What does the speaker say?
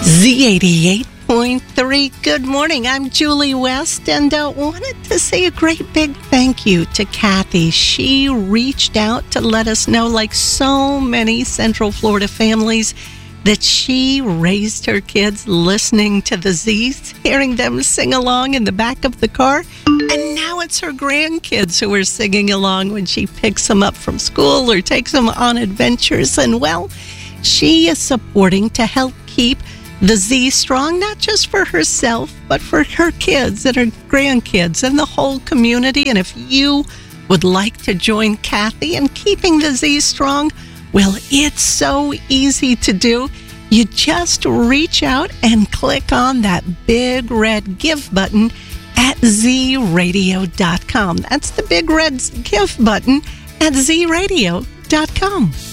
Z88.3. Good morning. I'm Julie West, and wanted to say a great big thank you to Kathy. She reached out to let us know, like so many Central Florida families, that she raised her kids listening to the Z's, hearing them sing along in the back of the car. And now it's her grandkids who are singing along when she picks them up from school or takes them on adventures. And well, she is supporting to help keep the Z strong, not just for herself, but for her kids and her grandkids and the whole community. And if you would like to join Kathy in keeping the Z strong, well, it's so easy to do. You just reach out and click on that big red give button at zradio.com. That's the big red give button at zradio.com.